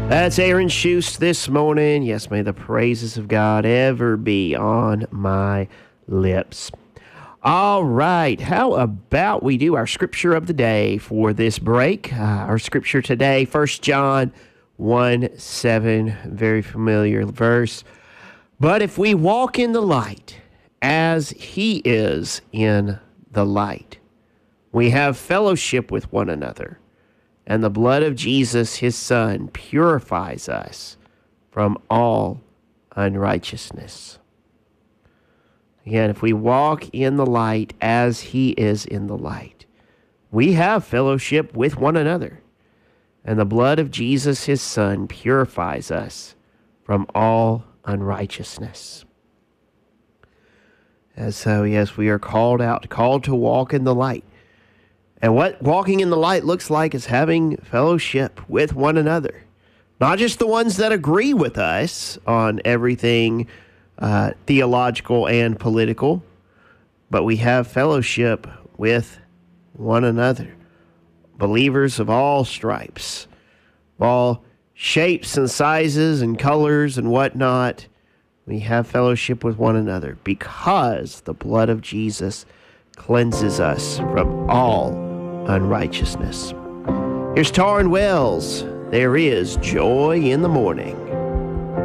That's Aaron Schust this morning. Yes, may the praises of God ever be on my lips. All right, how about we do our scripture of the day for this break? Our scripture today, 1 John 1:7, very familiar verse. But if we walk in the light as he is in the light, we have fellowship with one another. And the blood of Jesus, his Son, purifies us from all unrighteousness. Again, if we walk in the light as he is in the light, we have fellowship with one another. And the blood of Jesus, his Son, purifies us from all unrighteousness. And so, yes, we are called to walk in the light. And what walking in the light looks like is having fellowship with one another. Not just the ones that agree with us on everything theological and political, but we have fellowship with one another. Believers of all stripes, of all shapes and sizes and colors and whatnot, we have fellowship with one another because the blood of Jesus cleanses us from all unrighteousness. Here's Taryn Wells. There is joy in the morning.